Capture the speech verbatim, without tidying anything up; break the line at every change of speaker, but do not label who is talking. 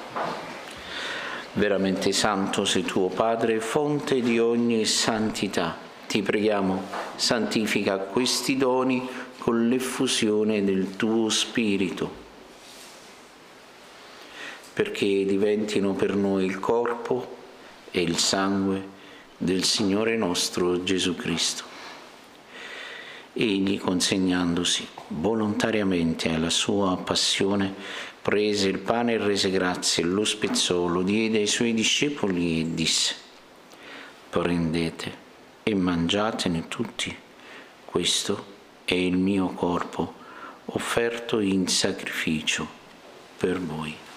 Veramente santo sei tu, Padre, fonte di ogni santità. Ti preghiamo, santifica questi doni con l'effusione del tuo Spirito, perché diventino per noi il corpo e il sangue del Signore nostro Gesù Cristo. Egli, consegnandosi volontariamente alla sua passione, prese il pane e rese grazie, lo spezzò, lo diede ai suoi discepoli e disse: prendete e mangiatene tutti, questo è il mio corpo offerto in sacrificio per voi.